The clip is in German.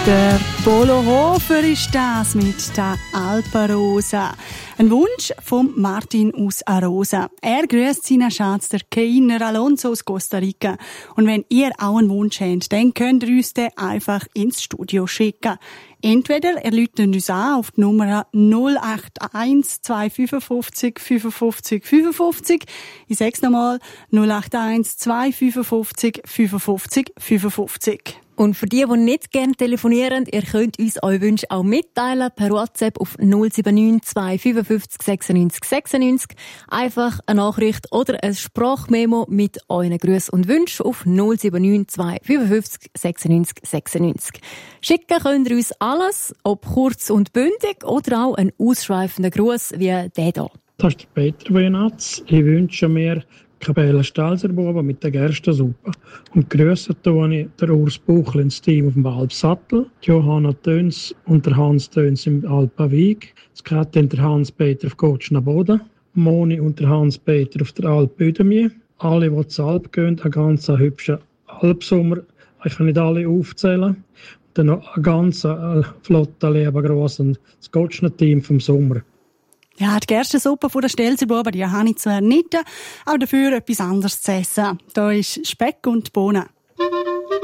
Der Polo Hofer ist das mit der Alpenrosa. Ein Wunsch von Martin aus Arosa. Er grüßt seinen Schatz, der Keiner Alonso aus Costa Rica. Und wenn ihr auch einen Wunsch habt, dann könnt ihr uns den einfach ins Studio schicken. Entweder ihr ruft uns an auf die Nummer 081 255 55 55. Ich sag's nochmal, 081 255 55 55. Und für die nicht gerne telefonieren, ihr könnt uns eure Wünsche auch mitteilen per WhatsApp auf 079 255 96 96. Einfach eine Nachricht oder ein Sprachmemo mit euren Grüßen und Wünschen auf 079 255 96 96. Schicken könnt ihr uns alles, ob kurz und bündig oder auch ein ausschweifender Gruß wie der hier. Das ist der Peter Wenatz. Ich wünsche mir Kapelle Stalserbuben mit der Gerstensuppe. Und grüssen tue ich der Urs Buchel ins Team auf dem Alpsattel, Johanna Töns und der Hans Töns im Alpenweg, das Katin der Hans-Peter auf Gotschner Boden, Moni und der Hans-Peter auf der Alp Ödemie. Alle, die zur Alp gehen, einen ganz hübschen Alpsommer. Ich kann nicht alle aufzählen. Und dann noch einen ganz flotten, lieben, grossen Gotschner Team vom Sommer. Ja, die Gerstensuppe von der Stelzerbuben, die habe ich zwar nicht, aber dafür etwas anderes zu essen. Da ist Speck und Bohnen.